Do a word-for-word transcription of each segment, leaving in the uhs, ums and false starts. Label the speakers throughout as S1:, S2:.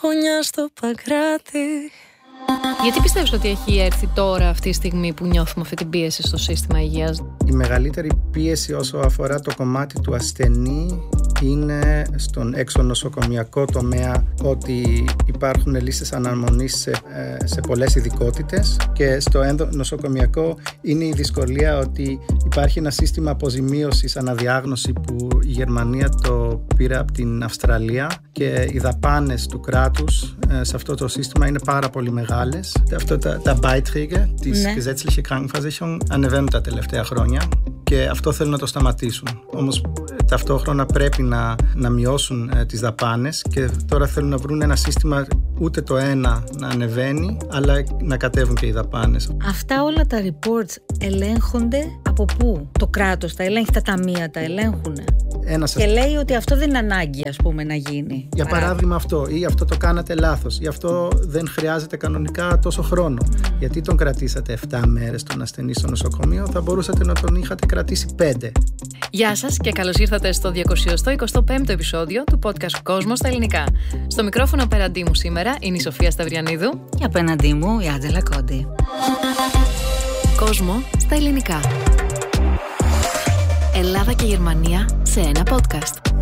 S1: γωνιά στο Παγκράτη.
S2: Γιατί πιστεύεις ότι έχει έρθει τώρα αυτή τη στιγμή που νιώθουμε αυτή την πίεση στο σύστημα υγείας?
S3: Η μεγαλύτερη πίεση όσο αφορά το κομμάτι του ασθενή είναι στον εξωνοσοκομιακό τομέα, ότι υπάρχουν λίστες αναμονής σε, σε πολλές ειδικότητες, και στο ενδονοσοκομιακό είναι η δυσκολία ότι υπάρχει ένα σύστημα αποζημίωσης αναδιάγνωση που η Γερμανία το πήρε από την Αυστραλία, και οι δαπάνες του κράτους σε αυτό το σύστημα είναι πάρα πολύ μεγάλες. Αυτό, τα, τα Beiträge της ναι. Gesetzliche Krankenversicherung ανεβαίνουν τα τελευταία χρόνια, και αυτό θέλουν να το σταματήσουν. Όμως ταυτόχρονα πρέπει να, να μειώσουν ε, τις δαπάνες, και τώρα θέλουν να βρουν ένα σύστημα ούτε το ένα να ανεβαίνει, αλλά να κατέβουν και οι δαπάνες.
S4: Αυτά όλα τα reports ελέγχονται από πού? Το κράτος τα ελέγχει, τα ταμεία τα ελέγχουν. Ένας... Και λέει ότι αυτό δεν είναι ανάγκη, ας πούμε, να γίνει.
S3: Για παράδειγμα αυτό, ή αυτό το κάνατε λάθος, ή αυτό δεν χρειάζεται κανονικά τόσο χρόνο. Mm. Γιατί τον κρατήσατε επτά μέρες τον ασθενή στο νοσοκομείο, θα μπορούσατε να τον είχατε κρατήσει πέντε.
S2: Γεια σας και καλώς ήρθατε στο διακόσια εικοστό πέμπτο επεισόδιο του podcast Κόσμο στα ελληνικά. Στο μικρόφωνο απέναντί μου σήμερα είναι η Σοφία Σταυριανίδου.
S4: Και απέναντί μου η Άντζελα Κόντι.
S2: Κόσμο στα ελληνικά. Ελλάδα και Γερμανία σε ένα podcast.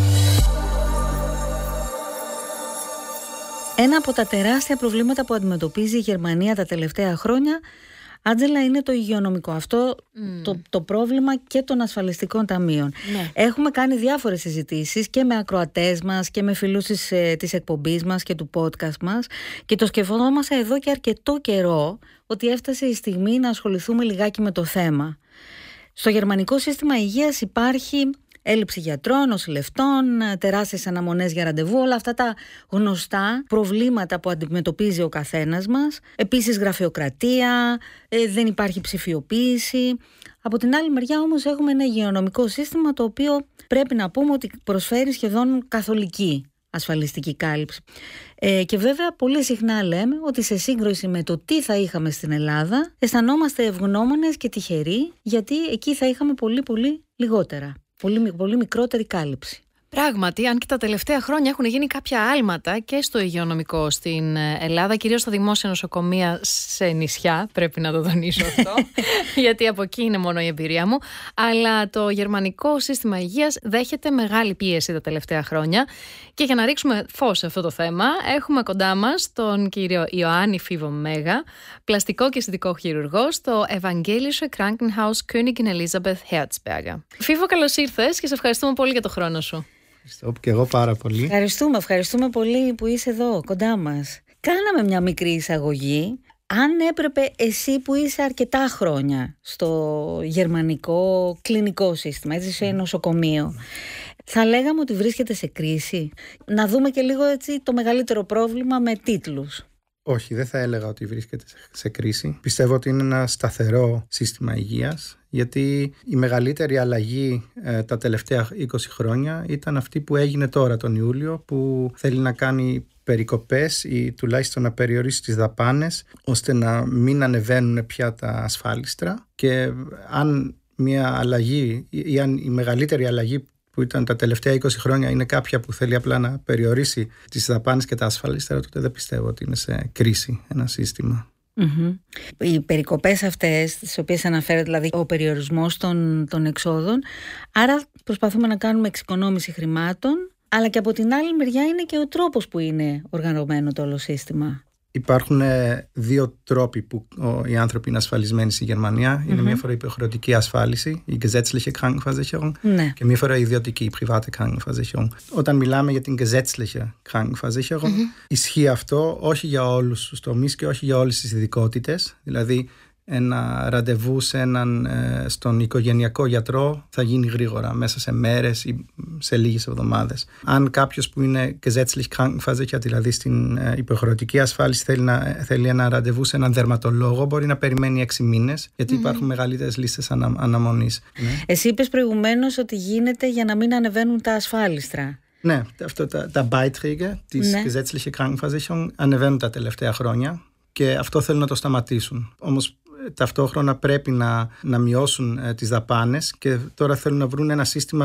S4: Ένα από τα τεράστια προβλήματα που αντιμετωπίζει η Γερμανία τα τελευταία χρόνια, Άντζελα, είναι το υγειονομικό. Αυτό mm. το, το πρόβλημα και των ασφαλιστικών ταμείων. Ναι. Έχουμε κάνει διάφορες συζητήσεις και με ακροατές μας και με φιλούς της, ε, της εκπομπής μας και του podcast μας, και το σκεφτόμαστε εδώ και αρκετό καιρό ότι έφτασε η στιγμή να ασχοληθούμε λιγάκι με το θέμα. Στο γερμανικό σύστημα υγείας υπάρχει έλλειψη γιατρών, νοσηλευτών, τεράστιες αναμονές για ραντεβού, όλα αυτά τα γνωστά προβλήματα που αντιμετωπίζει ο καθένας μας. Επίσης γραφειοκρατία, δεν υπάρχει ψηφιοποίηση. Από την άλλη μεριά όμως έχουμε ένα υγειονομικό σύστημα το οποίο πρέπει να πούμε ότι προσφέρει σχεδόν καθολική ασφαλιστική κάλυψη. Ε, και βέβαια πολύ συχνά λέμε ότι σε σύγκριση με το τι θα είχαμε στην Ελλάδα, αισθανόμαστε ευγνώμονες και τυχεροί, γιατί εκεί θα είχαμε πολύ πολύ λιγότερα, πολύ, πολύ μικρότερη κάλυψη.
S2: Πράγματι, αν και τα τελευταία χρόνια έχουν γίνει κάποια άλματα και στο υγειονομικό στην Ελλάδα, κυρίως στα δημόσια νοσοκομεία σε νησιά, πρέπει να το τονίσω αυτό, γιατί από εκεί είναι μόνο η εμπειρία μου, αλλά το γερμανικό σύστημα υγείας δέχεται μεγάλη πίεση τα τελευταία χρόνια, και για να ρίξουμε φως σε αυτό το θέμα, έχουμε κοντά μας τον κύριο Ιωάννη Φίβο Μέγα, πλαστικό και αισθητικό χειρουργό στο Evangelische Krankenhaus Königin Elisabeth Herzberger. Φίβο, καλώς ήρθες και σε ευχαριστούμε πολύ για το χρόνο σου.
S3: Ευχαριστώ και εγώ πάρα πολύ.
S4: Ευχαριστούμε, ευχαριστούμε πολύ που είσαι εδώ κοντά μας. Κάναμε μια μικρή εισαγωγή. Αν έπρεπε εσύ που είσαι αρκετά χρόνια στο γερμανικό κλινικό σύστημα, έτσι, σε νοσοκομείο, θα λέγαμε ότι βρίσκεται σε κρίση. Να δούμε και λίγο έτσι το μεγαλύτερο πρόβλημα με τίτλους.
S3: Όχι, δεν θα έλεγα ότι βρίσκεται σε κρίση. Πιστεύω ότι είναι ένα σταθερό σύστημα υγείας, γιατί η μεγαλύτερη αλλαγή ε, τα τελευταία είκοσι χρόνια ήταν αυτή που έγινε τώρα τον Ιούλιο, που θέλει να κάνει περικοπές ή τουλάχιστον να περιορίσει τις δαπάνες, ώστε να μην ανεβαίνουν πια τα ασφάλιστρα. Και αν μια αλλαγή ή αν η μεγαλύτερη αλλαγή που ήταν τα τελευταία είκοσι χρόνια είναι κάποια που θέλει απλά να περιορίσει τις δαπάνες και τα ασφαλίστερα, τότε δεν πιστεύω ότι είναι σε κρίση ένα σύστημα.
S4: Mm-hmm. Οι περικοπές αυτές, τις οποίες αναφέρεται, δηλαδή ο περιορισμός των, των εξόδων, άρα προσπαθούμε να κάνουμε εξοικονόμηση χρημάτων, αλλά και από την άλλη μεριά είναι και ο τρόπος που είναι οργανωμένο το όλο σύστημα.
S3: Υπάρχουν δύο τρόποι που οι άνθρωποι είναι ασφαλισμένοι στη Γερμανία. Είναι mm-hmm. μία φορά η υποχρεωτική ασφάλιση, η Gesetzliche Krankenversicherung, ναι. και μία φορά η ιδιωτική, η Private Krankenversicherung. Όταν μιλάμε για την Gesetzliche Krankenversicherung, mm-hmm. ισχύει αυτό όχι για όλους τους τομείς και όχι για όλες τις ειδικότητες. Δηλαδή, ένα ραντεβού σε έναν, ε, στον οικογενειακό γιατρό θα γίνει γρήγορα, μέσα σε μέρες ή σε λίγες εβδομάδες. Αν κάποιος που είναι gesetzlich Krankenversichert, δηλαδή στην ε, υποχρεωτική ασφάλιση, θέλει, να, θέλει ένα ραντεβού σε έναν δερματολόγο, μπορεί να περιμένει έξι μήνες, γιατί mm-hmm. υπάρχουν μεγαλύτερες λίστες ανα, αναμονής.
S4: Εσύ είπες προηγουμένως ότι γίνεται για να μην ανεβαίνουν τα ασφάλιστρα.
S3: Ναι, αυτό, τα, τα Beiträge της ναι. Gesetzliche Krankenversicherung ανεβαίνουν τα τελευταία χρόνια, και αυτό θέλουν να το σταματήσουν. Όμως ταυτόχρονα πρέπει να, να μειώσουν ε, τις δαπάνες, και τώρα θέλουν να βρουν ένα σύστημα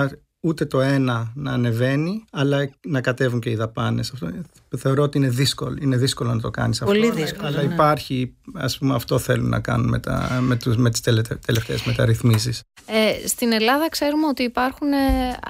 S3: ούτε το ένα να ανεβαίνει, αλλά να κατέβουν και οι δαπάνες. Αυτό θεωρώ ότι είναι δύσκολο, είναι δύσκολο να το κάνεις αυτό.
S4: Πολύ δύσκολο.
S3: Αλλά
S4: ναι.
S3: υπάρχει, ας πούμε, αυτό θέλουν να κάνουν με, τα, με, τους, με τις τελευταίες μεταρρυθμίσεις.
S2: Ε, στην Ελλάδα ξέρουμε ότι υπάρχουν ε,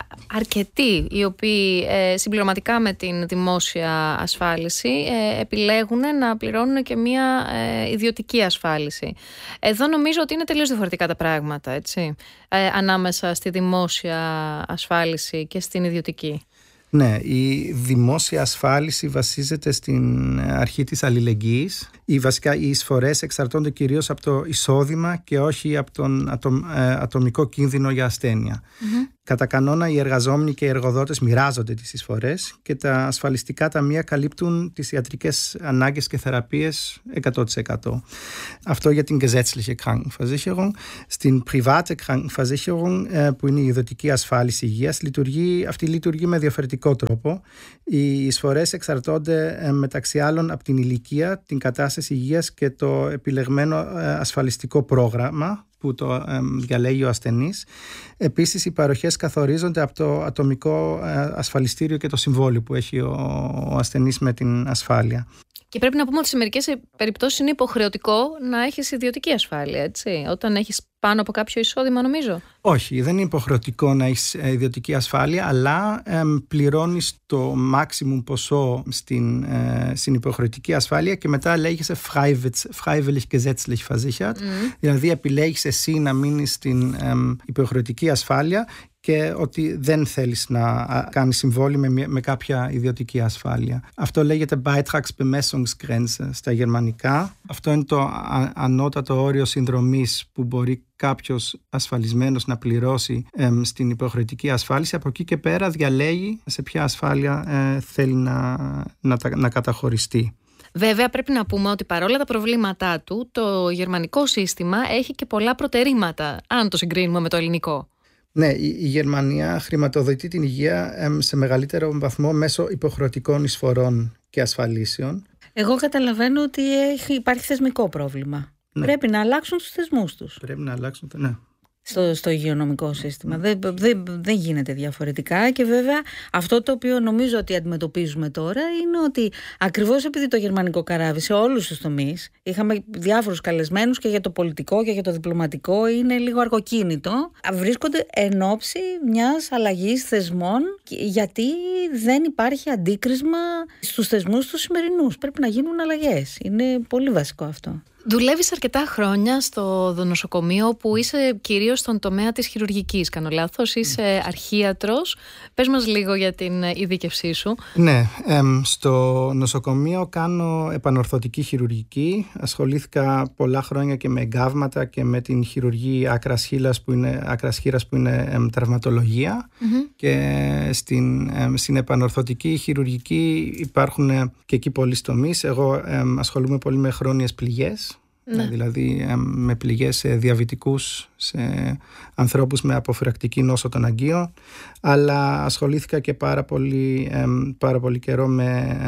S2: αρκετοί οι οποίοι ε, συμπληρωματικά με την δημόσια ασφάλιση ε, επιλέγουν να πληρώνουν και μια ε, ιδιωτική ασφάλιση. Εδώ νομίζω ότι είναι τελείως διαφορετικά τα πράγματα, έτσι, ε, ανάμεσα στη δημόσια ασφάλιση και στην ιδιωτική.
S3: Ναι, η δημόσια ασφάλιση βασίζεται στην αρχή της αλληλεγγύης. Οι, βασικά, οι εισφορές εξαρτώνται κυρίως από το εισόδημα και όχι από τον ατομ, ε, ατομικό κίνδυνο για ασθένεια. Mm-hmm. Κατά κανόνα, οι εργαζόμενοι και οι εργοδότες μοιράζονται τις εισφορές και τα ασφαλιστικά ταμεία καλύπτουν τις ιατρικές ανάγκες και θεραπείες εκατό τοις εκατό. Αυτό για την gesetzliche Krankenversicherung. Στην private Krankenversicherung, που είναι η ιδιωτική ασφάλιση υγείας, λειτουργεί, αυτή λειτουργεί με διαφορετικό τρόπο. Οι εισφορές εξαρτώνται μεταξύ άλλων από την ηλικία, την κατάσταση υγείας και το επιλεγμένο ασφαλιστικό πρόγραμμα που το ε, διαλέγει ο ασθενής. Επίσης, οι παροχές καθορίζονται από το ατομικό ε, ασφαλιστήριο και το συμβόλαιο που έχει ο, ο ασθενής με την ασφάλεια.
S2: Και πρέπει να πούμε ότι σε μερικές περιπτώσεις είναι υποχρεωτικό να έχεις ιδιωτική ασφάλεια, έτσι, όταν έχεις πάνω από κάποιο εισόδημα, νομίζω. Όχι,
S3: δεν είναι υποχρεωτικό να έχεις ιδιωτική ασφάλεια, αλλά ε, πληρώνεις το maximum ποσό στην, ε, στην υποχρεωτική ασφάλεια και μετά λέγεσαι freiwillig gesetzlich versichert. Mm. Δηλαδή επιλέγεις εσύ να μείνεις στην ε, υποχρεωτική ασφάλεια και ότι δεν θέλεις να κάνεις συμβόλαιο με, με κάποια ιδιωτική ασφάλεια. Αυτό λέγεται Beitragsbemessungsgrenze στα γερμανικά. Αυτό είναι το α, ανώτατο όριο συνδρομής που μπορεί κάποιος ασφαλισμένος να πληρώσει ε, στην υποχρεωτική ασφάλιση. Από εκεί και πέρα διαλέγει σε ποια ασφάλεια ε, θέλει να, να, να καταχωριστεί.
S2: Βέβαια, πρέπει να πούμε ότι παρόλα τα προβλήματά του, το γερμανικό σύστημα έχει και πολλά προτερήματα, αν το συγκρίνουμε με το ελληνικό.
S3: Ναι, η, η Γερμανία χρηματοδοτεί την υγεία ε, σε μεγαλύτερο βαθμό μέσω υποχρεωτικών εισφορών και ασφαλίσεων.
S4: Εγώ καταλαβαίνω ότι έχει, υπάρχει θεσμικό πρόβλημα. Ναι. Πρέπει να αλλάξουν τους θεσμούς τους.
S3: Πρέπει να αλλάξουν, ναι.
S4: Στο, στο υγειονομικό σύστημα. Δεν, δεν, δεν γίνεται διαφορετικά και βέβαια αυτό το οποίο νομίζω ότι αντιμετωπίζουμε τώρα είναι ότι ακριβώς επειδή το γερμανικό καράβι σε όλους τους τομείς, είχαμε διάφορους καλεσμένους και για το πολιτικό και για το διπλωματικό, είναι λίγο αργοκίνητο, βρίσκονται εν ώψη μιας αλλαγής θεσμών γιατί δεν υπάρχει αντίκρισμα στους θεσμούς τους σημερινούς. Πρέπει να γίνουν αλλαγές. Είναι πολύ βασικό αυτό.
S2: Δουλεύεις αρκετά χρόνια στο νοσοκομείο που είσαι κυρίως στον τομέα της χειρουργικής, κάνω λάθος, είσαι αρχίατρος. Πες μας λίγο για την ειδίκευσή σου.
S3: Ναι, εμ, στο νοσοκομείο κάνω επανορθωτική χειρουργική. Ασχολήθηκα πολλά χρόνια και με εγκάβματα και με την χειρουργία άκρας χείλας που είναι, άκρας χείρας που είναι εμ, τραυματολογία. Mm-hmm. Και στην, εμ, στην επανορθωτική χειρουργική υπάρχουν και εκεί πολλοί τομείς. Εγώ εμ, ασχολούμαι πολύ με χρόνιες πληγές. Ναι. Δηλαδή με πληγές σε διαβητικούς, σε ανθρώπους με αποφυλακτική νόσο των αγκίων, αλλά ασχολήθηκα και πάρα πολύ, πάρα πολύ καιρό με,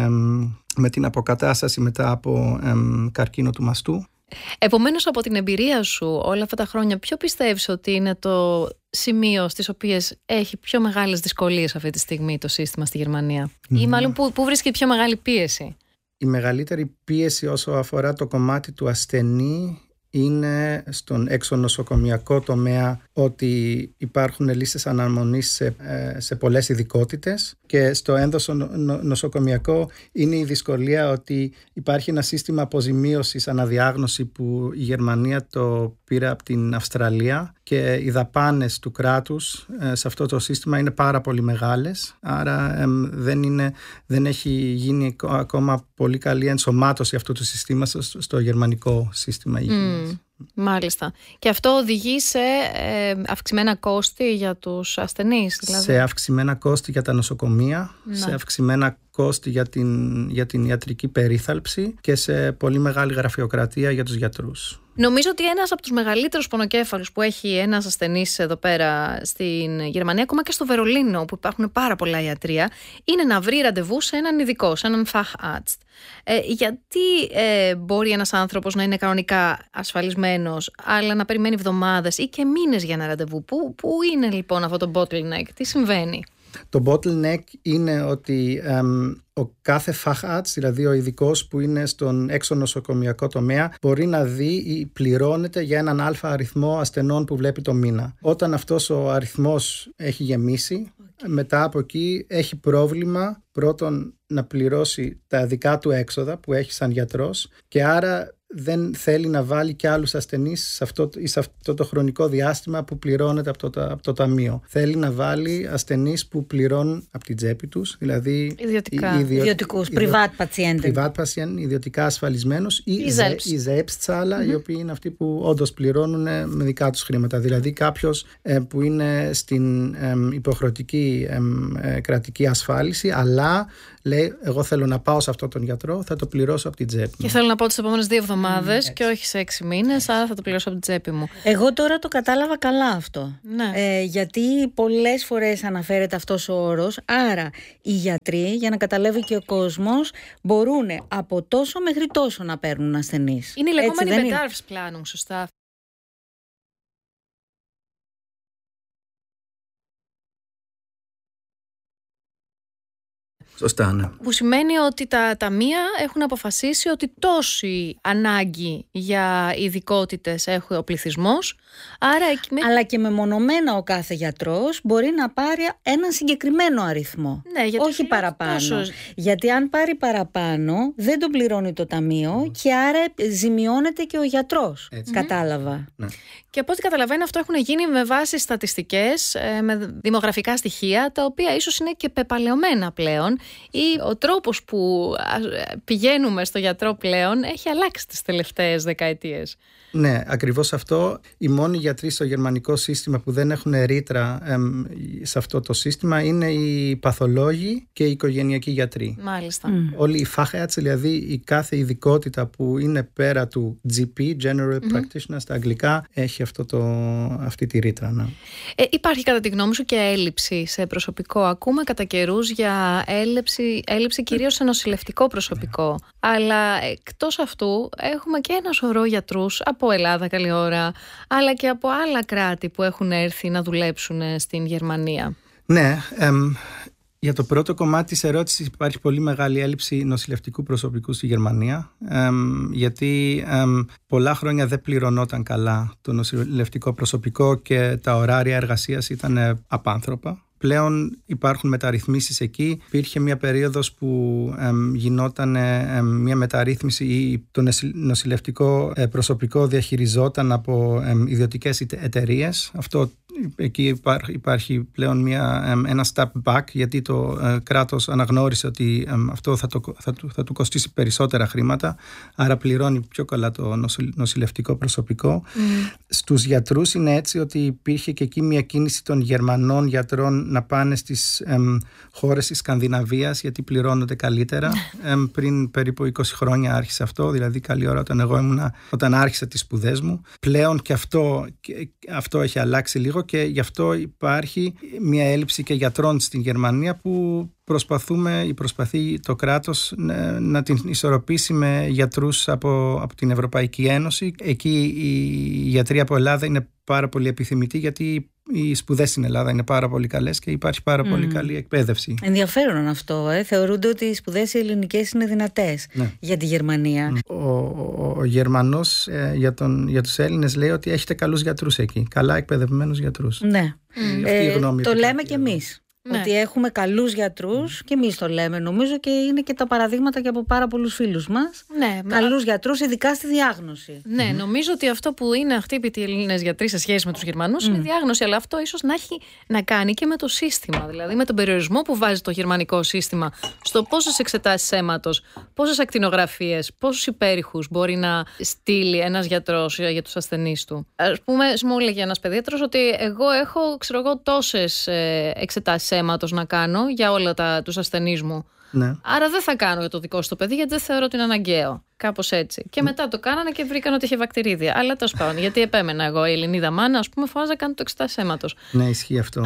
S3: με την αποκατάσταση μετά από καρκίνο του μαστού.
S2: Επομένως, από την εμπειρία σου όλα αυτά τα χρόνια, ποιο πιστεύεις ότι είναι το σημείο στις οποίες έχει πιο μεγάλες δυσκολίες αυτή τη στιγμή το σύστημα στη Γερμανία, mm. ή μάλλον που, που βρίσκει πιο μεγάλη πίεση?
S3: Η μεγαλύτερη πίεση όσο αφορά το κομμάτι του ασθενή είναι στον εξωνοσοκομιακό τομέα, ότι υπάρχουν λίστες αναμονής σε, σε πολλές ειδικότητες, και στο ένδοσο νοσοκομιακό είναι η δυσκολία ότι υπάρχει ένα σύστημα αποζημίωσης αναδιάγνωση που η Γερμανία το πήρε από την Αυστραλία και οι δαπάνες του κράτους σε αυτό το σύστημα είναι πάρα πολύ μεγάλες, άρα εμ, δεν, είναι, δεν έχει γίνει ακόμα πολύ καλή ενσωμάτωση αυτού του συστήματος στο, στο γερμανικό σύστημα υγείας. Mm.
S2: Μάλιστα. Και αυτό οδηγεί σε ε, αυξημένα κόστη για τους ασθενείς, δηλαδή.
S3: Σε αυξημένα κόστη για τα νοσοκομεία, να. σε αυξημένα κόστη για την, για την ιατρική περίθαλψη και σε πολύ μεγάλη γραφειοκρατία για τους γιατρούς.
S2: Νομίζω ότι ένας από τους μεγαλύτερους πονοκέφαλους που έχει ένας ασθενής εδώ πέρα στην Γερμανία, ακόμα και στο Βερολίνο, που υπάρχουν πάρα πολλά ιατρεία, είναι να βρει ραντεβού σε έναν ειδικό, σε έναν Facharzt. Ε, γιατί ε, μπορεί ένας άνθρωπος να είναι κανονικά ασφαλισμένος, αλλά να περιμένει εβδομάδες ή και μήνες για ένα ραντεβού? Πού, πού είναι λοιπόν αυτό το bottleneck, τι συμβαίνει?
S3: Το bottleneck είναι ότι εμ, ο κάθε Facharzt, δηλαδή ο ειδικός που είναι στον έξω νοσοκομιακό τομέα, μπορεί να δει ή πληρώνεται για έναν αλφα αριθμό ασθενών που βλέπει το μήνα. Όταν αυτός ο αριθμός έχει γεμίσει, okay. μετά από εκεί έχει πρόβλημα πρώτον να πληρώσει τα δικά του έξοδα που έχει σαν γιατρός και άρα δεν θέλει να βάλει και άλλους ασθενείς σε αυτό, σε αυτό το χρονικό διάστημα που πληρώνεται από το, από το ταμείο. Θέλει να βάλει ασθενείς που πληρώνουν από την τσέπη τους, δηλαδή
S2: ιδιωτικά.
S4: Ιδιο, ιδιωτικούς, privat patienten.
S3: Privat patient, ιδιωτικά ασφαλισμένους ή
S2: οι
S3: Selbstzahler, mm-hmm. οι οποίοι είναι αυτοί που όντως πληρώνουν με δικά τους χρήματα. Δηλαδή κάποιος ε, που είναι στην ε, υποχρεωτική ε, ε, κρατική ασφάλιση, αλλά λέει, εγώ θέλω να πάω σε αυτόν τον γιατρό, θα το πληρώσω από την τσέπη μου.
S2: Και θέλω να πάω τις επόμενες δύο εβδομάδες mm, και όχι σε έξι μήνες, άρα θα το πληρώσω από την τσέπη μου.
S4: Εγώ τώρα το κατάλαβα καλά αυτό.
S2: Ναι.
S4: Ε, γιατί πολλές φορές αναφέρεται αυτός ο όρος. Άρα οι γιατροί, για να καταλάβει και ο κόσμος, μπορούν από τόσο μέχρι τόσο να παίρνουν ασθενείς.
S2: Είναι η λεγόμενη Bedarfsplanung, σωστά?
S3: Σωστά, ναι.
S2: Που σημαίνει ότι τα ταμεία έχουν αποφασίσει ότι τόση ανάγκη για ειδικότητες έχει ο πληθυσμός. Άρα...
S4: Αλλά και μεμονωμένα ο κάθε γιατρός μπορεί να πάρει έναν συγκεκριμένο αριθμό.
S2: Ναι, γιατί
S4: όχι παραπάνω.
S2: Τόσο...
S4: Γιατί αν πάρει παραπάνω δεν τον πληρώνει το ταμείο mm. και άρα ζημιώνεται και ο γιατρός. Έτσι. Κατάλαβα.
S3: Ναι.
S2: Και από ό,τι καταλαβαίνω αυτό έχουν γίνει με βάση στατιστικές, με δημογραφικά στοιχεία, τα οποία ίσως είναι και πεπαλαιωμένα πλέον, ή ο τρόπος που πηγαίνουμε στο γιατρό πλέον έχει αλλάξει τις τελευταίες δεκαετίες.
S3: Ναι, ακριβώς αυτό. Οι μόνοι γιατροί στο γερμανικό σύστημα που δεν έχουν ρήτρα εμ, σε αυτό το σύστημα είναι οι παθολόγοι και οι οικογενειακοί γιατροί.
S2: Μάλιστα.
S3: Mm. Όλοι οι Facharzt, δηλαδή η κάθε ειδικότητα που είναι πέρα του τζι πι, General mm-hmm. Practitioner στα αγγλικά, έχει αυτό το, αυτή τη ρήτρα. Ναι.
S2: Ε, υπάρχει κατά τη γνώμη σου και έλλειψη σε προσωπικό? Ακούμε κατά καιρούς για έλλειψη, έλλειψη κυρίως σε νοσηλευτικό προσωπικό. Yeah. Αλλά εκτός αυτού έχουμε και ένα σωρό γιατρούς από Ελλάδα καλή ώρα, αλλά και από άλλα κράτη που έχουν έρθει να δουλέψουν στην Γερμανία.
S3: Ναι, εμ, για το πρώτο κομμάτι της ερώτησης υπάρχει πολύ μεγάλη έλλειψη νοσηλευτικού προσωπικού στη Γερμανία, εμ, γιατί εμ, πολλά χρόνια δεν πληρωνόταν καλά το νοσηλευτικό προσωπικό και τα ωράρια εργασίας ήταν απάνθρωπα. Πλέον υπάρχουν μεταρρυθμίσεις εκεί. Υπήρχε μια περίοδος που εμ, γινόταν εμ, μια μεταρρύθμιση ή το νοσηλευτικό ε, προσωπικό διαχειριζόταν από εμ, ιδιωτικές εταιρείες. Αυτό εκεί υπάρχει, υπάρχει πλέον μια, εμ, ένα step back, γιατί το ε, κράτος αναγνώρισε ότι εμ, αυτό θα, το, θα, του, θα του κοστίσει περισσότερα χρήματα, άρα πληρώνει πιο καλά το νοσηλευτικό προσωπικό. Mm. Στους γιατρούς είναι έτσι ότι υπήρχε και εκεί μια κίνηση των Γερμανών γιατρών να πάνε στις εμ, χώρες της Σκανδιναβίας, γιατί πληρώνονται καλύτερα. εμ, πριν περίπου είκοσι χρόνια άρχισε αυτό, δηλαδή καλή ώρα όταν εγώ ήμουνα, όταν άρχισα τις σπουδές μου. Πλέον και αυτό, και αυτό έχει αλλάξει λίγο και γι' αυτό υπάρχει μια έλλειψη και γιατρών στην Γερμανία που προσπαθούμε ή προσπαθεί το κράτος να, να την ισορροπήσει με γιατρούς από, από την Ευρωπαϊκή Ένωση. Εκεί οι γιατροί από Ελλάδα είναι πάρα πολύ επιθυμητοί, γιατί οι σπουδές στην Ελλάδα είναι πάρα πολύ καλές και υπάρχει πάρα mm. πολύ καλή εκπαίδευση.
S4: Ενδιαφέρον αυτό. Ε. Θεωρούνται ότι οι σπουδές οι ελληνικές είναι δυνατές ναι. για τη Γερμανία.
S3: Ο, ο, ο Γερμανός ε, για, τον, για τους Έλληνες λέει ότι έχετε καλούς γιατρούς εκεί. Καλά εκπαιδευμένους γιατρούς.
S4: Ναι.
S3: Mm. Ε, ε, γνώμη
S4: το λέμε κι εμείς. Ναι. Ότι έχουμε καλούς γιατρούς, και εμείς το λέμε νομίζω, και είναι και τα παραδείγματα και από πάρα πολλούς φίλους μας.
S2: Ναι,
S4: καλούς γιατρούς, ειδικά στη διάγνωση.
S2: Ναι, mm. νομίζω ότι αυτό που είναι αχτύπητοι οι Έλληνες γιατροί σε σχέση με τους Γερμανούς mm. είναι η διάγνωση, αλλά αυτό ίσως να έχει να κάνει και με το σύστημα, δηλαδή με τον περιορισμό που βάζει το γερμανικό σύστημα στο πόσες εξετάσεις αίματος, πόσες ακτινογραφίες, πόσους υπέρηχους μπορεί να στείλει ένας γιατρός για τους ασθενείς του. Ας πούμε, μου έλεγε ένας παιδίατρος ότι εγώ έχω, ξέρω εγώ, τόσες εξετάσεις αίματος να κάνω για όλα τα, τους ασθενείς μου.
S3: Ναι.
S2: Άρα δεν θα κάνω για το δικό σου το παιδί, γιατί δεν θεωρώ ότι είναι αναγκαίο. Κάπως έτσι. Και μετά το κάνανε και βρήκαν ότι είχε βακτηρίδια. Αλλά τέλος πάντων, γιατί επέμενα εγώ, η Ελληνίδα μάνα, ας πούμε, φοβάζα κάνω το εξετάσεις αίματος.
S3: Ναι, ισχύει αυτό.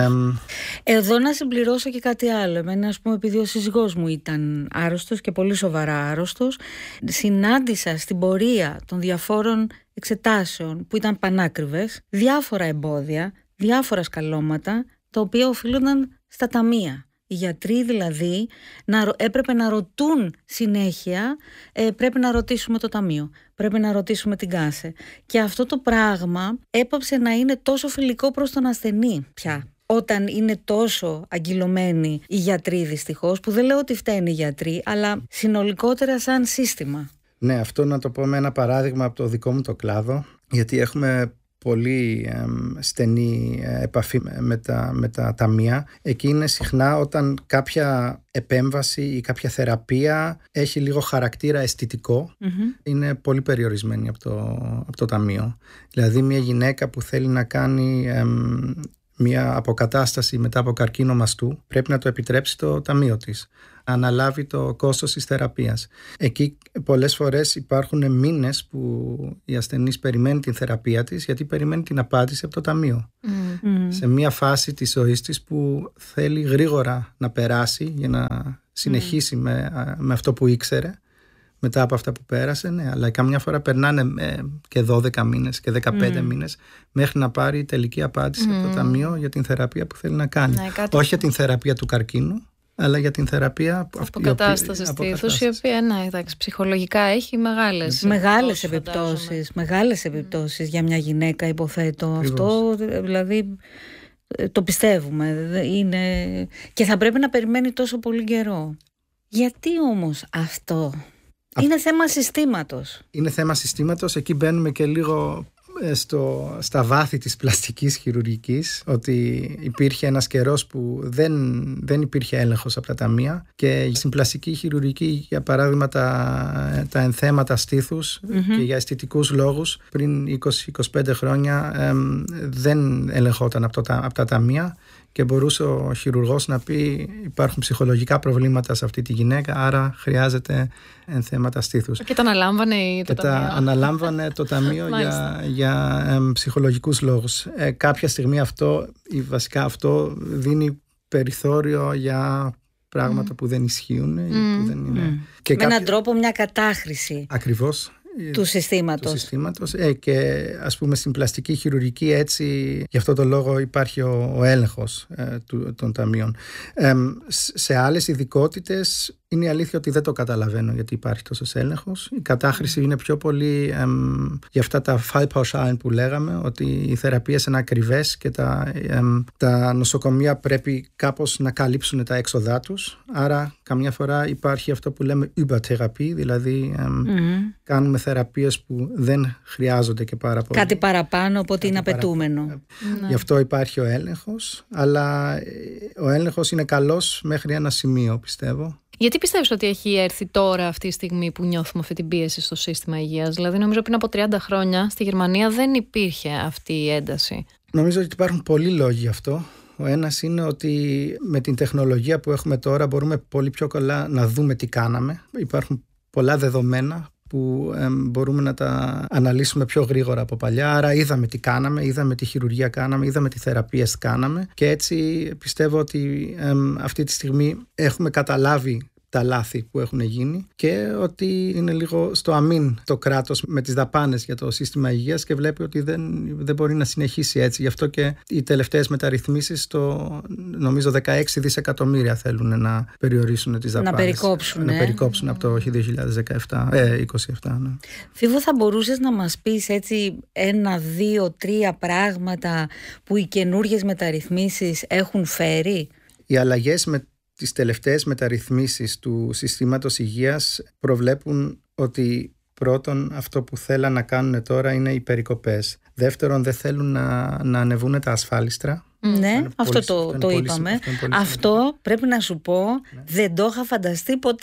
S4: Εδώ να συμπληρώσω και κάτι άλλο. Εμένα, ας πούμε, επειδή ο σύζυγός μου ήταν άρρωστος και πολύ σοβαρά άρρωστος, συνάντησα στην πορεία των διαφόρων εξετάσεων που ήταν πανάκριβες διάφορα εμπόδια, διάφορα σκαλώματα, τα οποία οφείλονταν στα ταμεία. Οι γιατροί δηλαδή να, έπρεπε να ρωτούν συνέχεια, ε, πρέπει να ρωτήσουμε το ταμείο, πρέπει να ρωτήσουμε την κάσε. Και αυτό το πράγμα έπαψε να είναι τόσο φιλικό προς τον ασθενή πια. Όταν είναι τόσο αγκυλωμένοι οι γιατροί, δυστυχώς, που δεν λέω ότι φταίνουν οι γιατροί, αλλά συνολικότερα σαν σύστημα.
S3: Ναι, αυτό να το πω με ένα παράδειγμα από το δικό μου το κλάδο, γιατί έχουμε πολύ ε, στενή επαφή με τα, με τα ταμεία. Εκεί είναι συχνά όταν κάποια επέμβαση ή κάποια θεραπεία έχει λίγο χαρακτήρα αισθητικό, mm-hmm. είναι πολύ περιορισμένη από το, από το ταμείο. Δηλαδή μια γυναίκα που θέλει να κάνει ε, μια αποκατάσταση μετά από καρκίνο μαστού, πρέπει να το επιτρέψει το ταμείο της, αναλάβει το κόστος της θεραπείας. Εκεί πολλές φορές υπάρχουν μήνες που η ασθενής περιμένει την θεραπεία της, γιατί περιμένει την απάντηση από το ταμείο. Mm. Σε μια φάση της ζωής της που θέλει γρήγορα να περάσει για να συνεχίσει mm. με, με αυτό που ήξερε μετά από αυτά που πέρασε, ναι, αλλά καμιά φορά περνάνε και δώδεκα μήνες και δεκαπέντε mm. μήνες μέχρι να πάρει τελική απάντηση mm. από το ταμείο για την θεραπεία που θέλει να κάνει. Ναι, κάτι... Όχι για την θεραπεία του καρκίνου, αλλά για την θεραπεία
S2: αποκατάσταση στήθους, η οποία, ναι, εντάξει, ψυχολογικά έχει μεγάλες,
S4: μεγάλες επιπτώσεις, μεγάλες επιπτώσεις mm. για μια γυναίκα, υποθέτω. Ακριβώς. Αυτό δηλαδή το πιστεύουμε είναι... και θα πρέπει να περιμένει τόσο πολύ καιρό. Γιατί όμως αυτό? Α... Είναι θέμα συστήματος.
S3: Είναι θέμα συστήματος, εκεί μπαίνουμε και λίγο... Στο, στα βάθη της πλαστικής χειρουργικής, ότι υπήρχε ένας καιρός που δεν, δεν υπήρχε έλεγχος από τα ταμεία και στην πλαστική χειρουργική, για παράδειγμα, τα, τα ενθέματα στήθους mm-hmm. και για αισθητικούς λόγους πριν είκοσι με είκοσι πέντε χρόνια εμ, δεν ελεγχόταν από, το, από τα ταμεία και μπορούσε ο χειρουργός να πει υπάρχουν ψυχολογικά προβλήματα σε αυτή τη γυναίκα, άρα χρειάζεται ενθέματα στήθους.
S2: Και τα αναλάμβανε το
S3: και
S2: ταμείο.
S3: τα αναλάμβανε το ταμείο για, για ε, ψυχολογικούς λόγους. Ε, κάποια στιγμή αυτό, ή βασικά αυτό, δίνει περιθώριο για πράγματα mm. που δεν ισχύουν. Mm. Που δεν είναι.
S4: Mm. Και με κάποιο... έναν τρόπο μια κατάχρηση.
S3: Ακριβώς.
S4: Του συστήματος.
S3: Του συστήματος. Ε, και ας πούμε στην πλαστική χειρουργική έτσι, γι' αυτό το λόγο υπάρχει ο, ο έλεγχος ε, του, των ταμείων. Ε, σε άλλες ειδικότητες είναι η αλήθεια ότι δεν το καταλαβαίνω γιατί υπάρχει τόσος έλεγχος. Η κατάχρηση mm. είναι πιο πολύ ε, για αυτά τα Fallpauschalen που λέγαμε, ότι οι θεραπείες είναι ακριβές και τα, ε, τα νοσοκομεία πρέπει κάπως να καλύψουν τα έξοδά τους. Άρα καμιά φορά υπάρχει αυτό που λέμε Übertherapie, δηλαδή ε, mm. κάνουμε θεραπείες που δεν χρειάζονται και πάρα πολύ.
S4: Κάτι παραπάνω από ότι είναι απαιτούμενο.
S3: Ναι. Γι' αυτό υπάρχει ο έλεγχος, αλλά ο έλεγχος είναι καλός μέχρι ένα σημείο, πιστεύω.
S2: Γιατί πιστεύεις ότι έχει έρθει τώρα αυτή τη στιγμή που νιώθουμε αυτή την πίεση στο σύστημα υγείας? Δηλαδή νομίζω πριν από τριάντα χρόνια στη Γερμανία δεν υπήρχε αυτή η ένταση.
S3: Νομίζω ότι υπάρχουν πολλοί λόγοι γι' αυτό. Ο ένας είναι ότι με την τεχνολογία που έχουμε τώρα μπορούμε πολύ πιο καλά να δούμε τι κάναμε. Υπάρχουν πολλά δεδομένα που ε, μπορούμε να τα αναλύσουμε πιο γρήγορα από παλιά. Άρα είδαμε τι κάναμε, είδαμε τι χειρουργία κάναμε, είδαμε τι θεραπείες κάναμε και έτσι πιστεύω ότι ε, αυτή τη στιγμή έχουμε καταλάβει τα λάθη που έχουν γίνει και ότι είναι λίγο στο αμήν το κράτος με τις δαπάνες για το σύστημα υγείας και βλέπει ότι δεν, δεν μπορεί να συνεχίσει έτσι. Γι' αυτό και οι τελευταίες μεταρρυθμίσεις το, νομίζω δεκαέξι δισεκατομμύρια θέλουν να περιορίσουν τις δαπάνες.
S4: Να περικόψουν.
S3: Να περικόψουν mm. από το δύο χιλιάδες δεκαεπτά, ε, είκοσι επτά. Ναι.
S4: Φίβο, θα μπορούσες να μας πεις έτσι ένα, δύο, τρία πράγματα που οι καινούργιες μεταρρυθμίσεις έχουν φέρει?
S3: Οι αλλαγές με τις τελευταίες μεταρρυθμίσεις του συστήματος υγείας προβλέπουν ότι πρώτον αυτό που θέλουν να κάνουν τώρα είναι οι περικοπές. Δεύτερον, δεν θέλουν να, να ανεβούν τα ασφάλιστρα.
S4: Mm. Ναι, αυτό
S3: πολύ,
S4: το,
S3: αυτό
S4: το
S3: πολύ,
S4: είπαμε.
S3: Αυτό,
S4: αυτό πρέπει να σου πω, ναι. δεν το είχα φανταστεί ποτέ.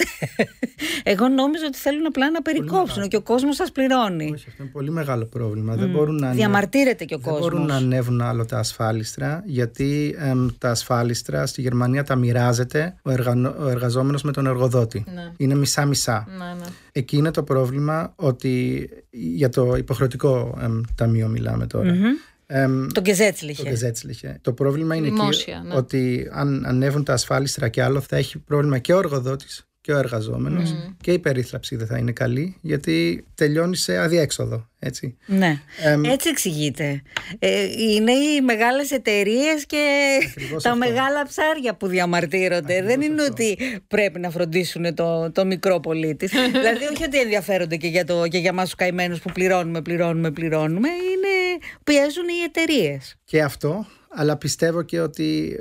S4: Εγώ νόμιζα ότι θέλουν απλά να περικόψουν και ο κόσμος σας πληρώνει.
S3: Όχι, αυτό είναι πολύ μεγάλο πρόβλημα. Mm.
S4: Mm.
S3: Δεν μπορούν να
S4: Διαμαρτύρεται και ο
S3: δεν
S4: κόσμος.
S3: Δεν μπορούν να ανέβουν άλλο τα ασφάλιστρα, γιατί εμ, τα ασφάλιστρα στη Γερμανία τα μοιράζεται ο, εργα, ο εργαζόμενος με τον εργοδότη.
S2: Ναι.
S3: Είναι μισά-μισά.
S2: Ναι, ναι.
S3: Εκεί είναι το πρόβλημα, ότι για το υποχρεωτικό εμ, ταμείο μιλάμε τώρα.
S4: Mm-hmm.
S3: Um,
S4: το Gesetzliche.
S3: Το Gesetzliche. Το πρόβλημα είναι
S2: Δημόσια,
S3: εκεί
S2: ναι.
S3: ότι αν ανέβουν τα ασφάλιστρα και άλλο, θα έχει πρόβλημα και ο εργοδότης και ο εργαζόμενος mm. και η περίθαλψη δεν θα είναι καλή, γιατί τελειώνει σε αδιέξοδο. Έτσι,
S4: ναι.
S3: Um,
S4: έτσι εξηγείται. Ε, είναι οι μεγάλες εταιρείες και τα αυτό. μεγάλα ψάρια που διαμαρτύρονται. Ακριβώς δεν είναι αυτό. Ότι πρέπει να φροντίσουν το, το μικρό πολίτη. Δηλαδή όχι ότι ενδιαφέρονται και για, το, και για εμάς τους καημένους που πληρώνουμε, πληρώνουμε, πληρώνουμε. Είναι, πιέζουν οι εταιρείες.
S3: Και αυτό, αλλά πιστεύω και ότι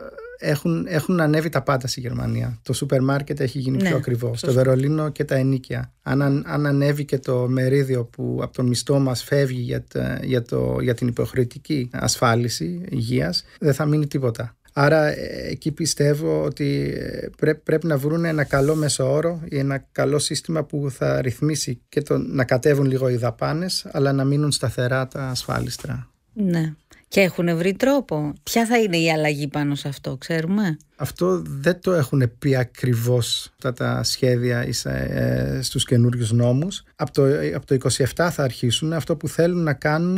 S3: έχουν, έχουν ανέβει τα πάντα στη Γερμανία. Το σούπερ μάρκετ έχει γίνει ναι, πιο ακριβό. Στο Βερολίνο και τα ενοίκια. Αν, αν ανέβει και το μερίδιο που από τον μισθό μας φεύγει για, τα, για, το, για την υποχρεωτική ασφάλιση υγείας, δεν θα μείνει τίποτα. Άρα εκεί πιστεύω ότι πρέ, πρέπει να βρουν ένα καλό μέσο όρο ή ένα καλό σύστημα που θα ρυθμίσει και το, να κατέβουν λίγο οι δαπάνες, αλλά να μείνουν σταθερά τα ασφάλιστρα.
S4: Ναι. Και έχουν βρει τρόπο. Ποια θα είναι η αλλαγή πάνω σε αυτό, ξέρουμε?
S3: Αυτό δεν το έχουν πει ακριβώς αυτά τα σχέδια ε, στους καινούριους νόμους. Από το, από το είκοσι επτά θα αρχίσουν. Αυτό που θέλουν να κάνουν,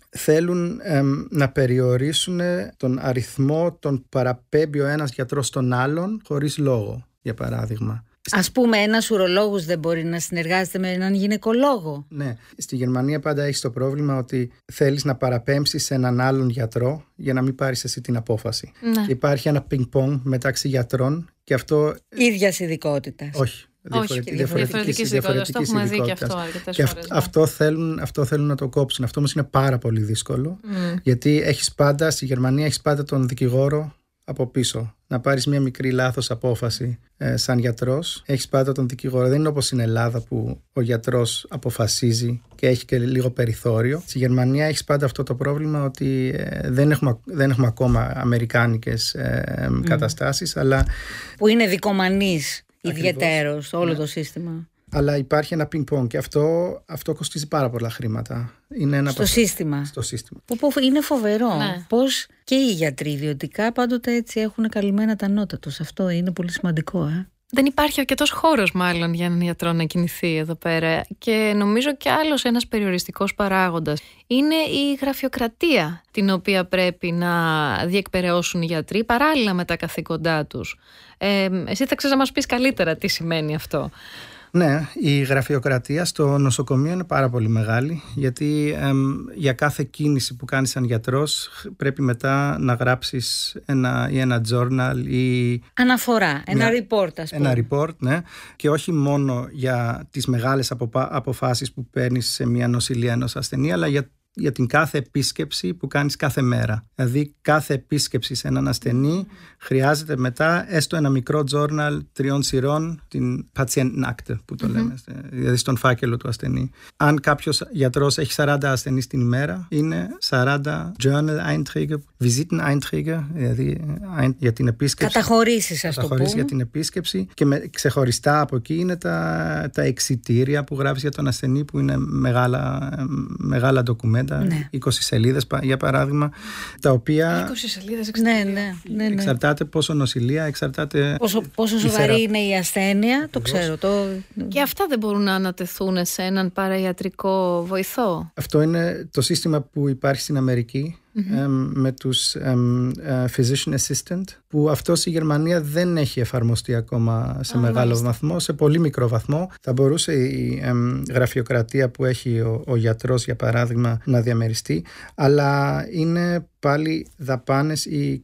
S3: θέλουν ε, να περιορίσουν τον αριθμό των παραπέμπει ο ένας γιατρός στον άλλον χωρίς λόγο, για παράδειγμα.
S4: Ας πούμε, ένας ουρολόγος δεν μπορεί να συνεργάζεται με έναν γυναικολόγο.
S3: Ναι. Στη Γερμανία πάντα έχεις το πρόβλημα ότι θέλεις να παραπέμψεις σε έναν άλλον γιατρό για να μην πάρεις εσύ την απόφαση.
S2: Ναι.
S3: Και υπάρχει ένα πινκ-πονγκ μεταξύ γιατρών και αυτό.
S4: Ίδιας ειδικότητας.
S3: Όχι.
S2: Διαφορετική, διαφορετική ειδικότητα. Το έχουμε δει και αυτό αρκετές
S3: και
S2: φορές.
S3: Και αυτό, θέλουν, αυτό θέλουν να το κόψουν. Αυτό όμως είναι πάρα πολύ δύσκολο. Mm. Γιατί έχεις πάντα, στη Γερμανία έχεις πάντα τον δικηγόρο από πίσω. Να πάρεις μια μικρή λάθος απόφαση ε, σαν γιατρός, έχεις πάντα τον δικηγόρο. Δεν είναι όπως στην Ελλάδα που ο γιατρός αποφασίζει και έχει και λίγο περιθώριο. Στη Γερμανία έχεις πάντα αυτό το πρόβλημα ότι ε, δεν, έχουμε, δεν έχουμε ακόμα αμερικάνικες ε, mm. καταστάσεις, αλλά
S4: που είναι δικομανής ιδιαιτέρως όλο ναι. το σύστημα.
S3: Αλλά υπάρχει ένα πινκ-πονγκ και αυτό, αυτό κοστίζει πάρα πολλά χρήματα. Είναι ένα
S4: στο,
S3: πασ...
S4: σύστημα.
S3: στο σύστημα.
S4: Που, που είναι φοβερό.
S2: Ναι.
S4: Πώς και οι γιατροί ιδιωτικά πάντοτε έτσι έχουν καλυμμένα τα νότα τους. Αυτό είναι πολύ σημαντικό. Ε?
S2: Δεν υπάρχει αρκετός χώρος μάλλον για έναν γιατρό να κινηθεί εδώ πέρα. Και νομίζω κι άλλος ένας περιοριστικός παράγοντας είναι η γραφειοκρατία, την οποία πρέπει να διεκπεραιώσουν οι γιατροί παράλληλα με τα καθήκοντά τους. Ε, εσύ θα ξέρεις να μας πεις καλύτερα τι σημαίνει αυτό.
S3: Ναι, η γραφειοκρατία στο νοσοκομείο είναι πάρα πολύ μεγάλη, γιατί εμ, για κάθε κίνηση που κάνεις σαν γιατρός πρέπει μετά να γράψεις ένα, ή ένα journal ή
S4: αναφορά, ένα
S3: μια,
S4: report ας πούμε.
S3: Ένα report, ναι, και όχι μόνο για τις μεγάλες αποπα, αποφάσεις που παίρνεις σε μια νοσηλεία ενός ασθενή, αλλά για για την κάθε επίσκεψη που κάνεις κάθε μέρα. Δηλαδή κάθε επίσκεψη σε έναν ασθενή χρειάζεται μετά έστω ένα μικρό journal τριών σειρών, την Patientenakte που το mm-hmm. λέμε, δηλαδή στον φάκελο του ασθενή. Αν κάποιος γιατρός έχει σαράντα ασθενείς την ημέρα, είναι σαράντα journal-einträge, Visiten-einträge, δηλαδή για την επίσκεψη.
S4: Καταχωρήσεις, ας το πούμε.
S3: για την επίσκεψη και με, ξεχωριστά από εκεί είναι τα, τα εξιτήρια που γράφεις για τον ασθενή, που είναι μεγάλα, μεγάλα ντοκουμέντα. Ναι. είκοσι σελίδες για παράδειγμα, τα οποία
S2: είκοσι σελίδες
S4: ναι, ναι, ναι, ναι.
S3: εξαρτάται πόσο νοσηλεία, εξαρτάται
S4: πόσο, πόσο σοβαρή θερα... είναι η ασθένεια, το ξέρω το...
S2: Και αυτά δεν μπορούν να ανατεθούν σε έναν παραϊατρικό βοηθό.
S3: Αυτό είναι το σύστημα που υπάρχει στην Αμερική. Mm-hmm. με τους um, uh, physician assistant, που αυτό στη Γερμανία δεν έχει εφαρμοστεί ακόμα σε oh, μεγάλο μάλιστα. βαθμό, σε πολύ μικρό βαθμό. Θα μπορούσε η um, γραφειοκρατία που έχει ο, ο γιατρός, για παράδειγμα, να διαμεριστεί, αλλά είναι πάλι δαπάνες ή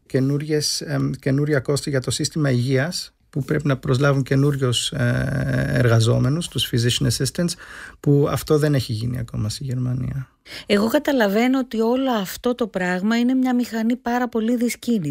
S3: um, καινούρια κόστη για το σύστημα υγείας, που πρέπει να προσλάβουν καινούριους ε, εργαζόμενους, τους physician assistants, που αυτό δεν έχει γίνει ακόμα στη Γερμανία.
S4: Εγώ καταλαβαίνω ότι όλο αυτό το πράγμα είναι μια μηχανή πάρα πολύ δυσκίνητη.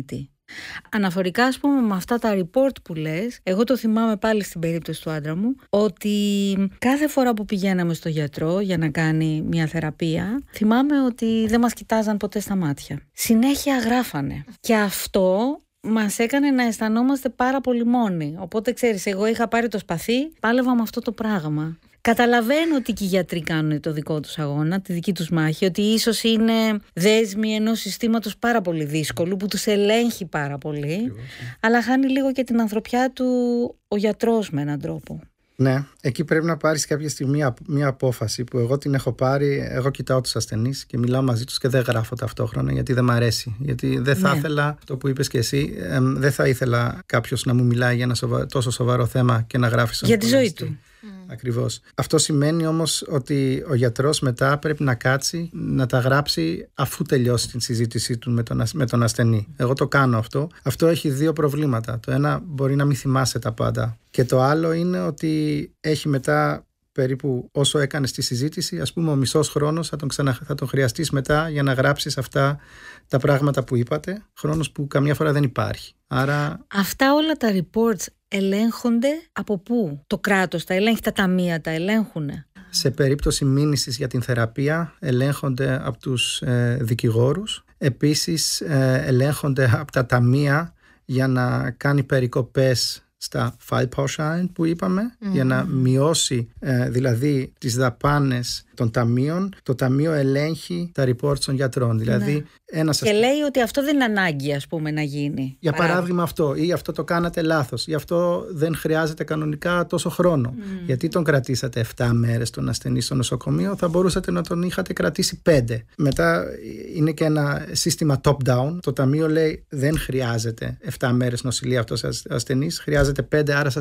S4: Αναφορικά, ας πούμε, με αυτά τα report που λες, εγώ το θυμάμαι πάλι στην περίπτωση του άντρα μου, ότι κάθε φορά που πηγαίναμε στο γιατρό για να κάνει μια θεραπεία, θυμάμαι ότι δεν μας κοιτάζαν ποτέ στα μάτια. Συνέχεια γράφανε. Και αυτό μας έκανε να αισθανόμαστε πάρα πολύ μόνοι. Οπότε, ξέρεις, εγώ είχα πάρει το σπαθί, πάλευα με αυτό το πράγμα. Καταλαβαίνω ότι και οι γιατροί κάνουν το δικό τους αγώνα, τη δική τους μάχη, ότι ίσως είναι δέσμοι ενός συστήματος πάρα πολύ δύσκολου, που τους ελέγχει πάρα πολύ, Λίγος, ναι. αλλά χάνει λίγο και την ανθρωπιά του ο γιατρός με έναν τρόπο.
S3: Ναι, εκεί πρέπει να πάρεις κάποια στιγμή μια απόφαση που εγώ την έχω πάρει. Εγώ κοιτάω τους ασθενείς και μιλάω μαζί τους και δεν γράφω ταυτόχρονα, γιατί δεν μ' αρέσει. Γιατί δεν θα ναι. ήθελα, αυτό που είπες και εσύ, ε, δεν θα ήθελα κάποιος να μου μιλάει για ένα σοβα... τόσο σοβαρό θέμα και να γράφει
S4: για τη ζωή του.
S3: Ακριβώς. Αυτό σημαίνει όμως ότι ο γιατρός μετά πρέπει να κάτσει να τα γράψει αφού τελειώσει την συζήτησή του με τον, με τον ασθενή. Εγώ το κάνω αυτό. Αυτό έχει δύο προβλήματα. Το ένα, μπορεί να μην θυμάσαι τα πάντα. Και το άλλο είναι ότι έχει μετά περίπου όσο έκανες τη συζήτηση, ας πούμε ο μισός χρόνος θα τον, ξανα, θα τον χρειαστείς μετά για να γράψεις αυτά τα πράγματα που είπατε, χρόνος που καμιά φορά δεν υπάρχει. Άρα...
S4: Αυτά όλα τα reports ελέγχονται από πού? Το κράτος τα ελέγχει, τα ταμεία τα ελέγχουνε?
S3: Σε περίπτωση μήνυσης για την θεραπεία ελέγχονται από τους ε, δικηγόρους. Επίσης ε, ελέγχονται από τα ταμεία για να κάνει περικοπές στα Fallpauschalen που είπαμε, mm-hmm. για να μειώσει ε, δηλαδή τις δαπάνες των ταμείων. Το ταμείο ελέγχει τα reports των γιατρών. Δηλαδή, ναι. ένας
S4: και λέει ότι αυτό δεν είναι ανάγκη, ας πούμε, να γίνει.
S3: Για παράδειγμα, παράδειγμα αυτό, ή αυτό το κάνατε λάθος, ή αυτό δεν χρειάζεται κανονικά τόσο χρόνο. Mm. Γιατί τον κρατήσατε εφτά μέρες τον ασθενή στο νοσοκομείο, θα μπορούσατε να τον είχατε κρατήσει πέντε. Μετά είναι και ένα σύστημα top-down. Το ταμείο λέει δεν χρειάζεται εφτά μέρες νοσηλεία αυτός ο ασθενής, χρειάζεται πέντε, άρα σας